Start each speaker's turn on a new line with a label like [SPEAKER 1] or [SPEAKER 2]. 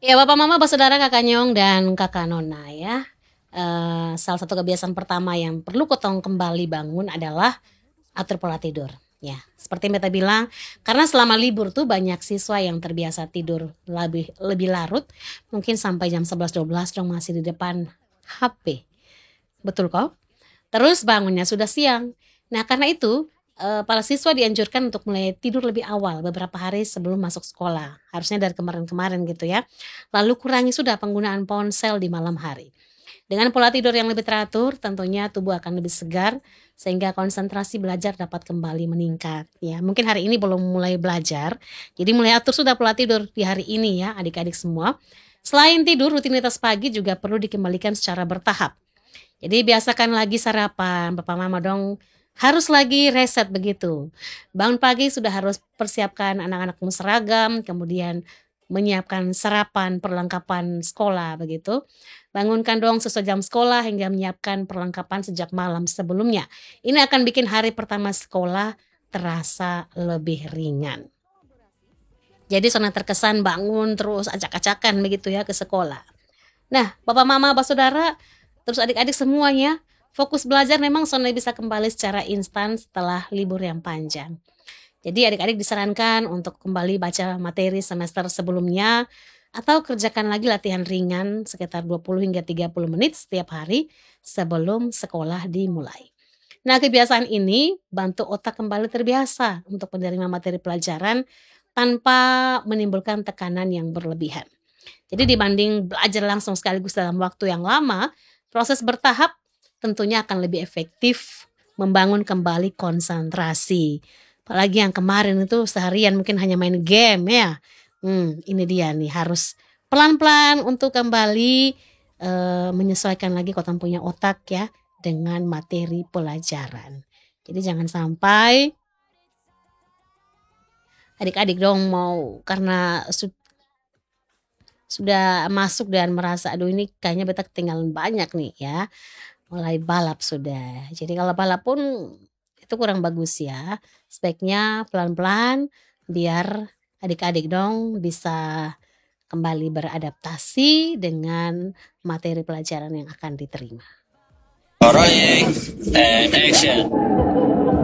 [SPEAKER 1] Ya, Bapak, Mama, bersaudara, Kakak Nyong, dan Kakak Nona ya. Salah satu kebiasaan pertama yang perlu kotong kembali bangun adalah atur pola tidur. Ya, seperti Meta bilang, karena selama libur tuh banyak siswa yang terbiasa tidur lebih lebih larut, mungkin sampai jam 11 12 dong masih di depan HP. Betul kok? Terus bangunnya sudah siang. Nah, karena itu, para siswa dianjurkan untuk mulai tidur lebih awal beberapa hari sebelum masuk sekolah, harusnya dari kemarin-kemarin gitu ya. Lalu kurangi sudah penggunaan ponsel di malam hari. Dengan pola tidur yang lebih teratur, tentunya tubuh akan lebih segar sehingga konsentrasi belajar dapat kembali meningkat ya. Mungkin hari ini belum mulai belajar, jadi mulai atur sudah pola tidur di hari ini ya adik-adik semua. Selain tidur, rutinitas pagi juga perlu dikembalikan secara bertahap. Jadi biasakan lagi sarapan, papa mama dong harus lagi reset begitu. Bangun pagi sudah harus persiapkan anak-anakmu seragam, kemudian menyiapkan sarapan, perlengkapan sekolah begitu. Bangunkan dong sesuai jam sekolah hingga menyiapkan perlengkapan sejak malam sebelumnya. Ini akan bikin hari pertama sekolah terasa lebih ringan. Jadi zona terkesan bangun terus acak-acakan begitu ya ke sekolah. Nah, Bapak Mama, Saudara, terus adik-adik semuanya, fokus belajar memang Sonai bisa kembali secara instan setelah libur yang panjang. Jadi adik-adik disarankan untuk kembali baca materi semester sebelumnya atau kerjakan lagi latihan ringan sekitar 20 hingga 30 menit setiap hari sebelum sekolah dimulai. Nah, kebiasaan ini bantu otak kembali terbiasa untuk menerima materi pelajaran tanpa menimbulkan tekanan yang berlebihan. Jadi dibanding belajar langsung sekaligus dalam waktu yang lama, proses bertahap tentunya akan lebih efektif membangun kembali konsentrasi. Apalagi yang kemarin itu seharian mungkin hanya main game ya. Ini dia nih harus pelan-pelan untuk kembali menyesuaikan lagi kotak punya otak ya dengan materi pelajaran. Jadi jangan sampai adik-adik dong mau karena sudah masuk dan merasa, "Aduh ini kayaknya beta ketinggalan banyak nih ya." Mulai balap sudah. Jadi kalau balap pun itu kurang bagus ya. Sebaiknya pelan-pelan biar adik-adik dong bisa kembali beradaptasi dengan materi pelajaran yang akan diterima.
[SPEAKER 2] Rolling and action.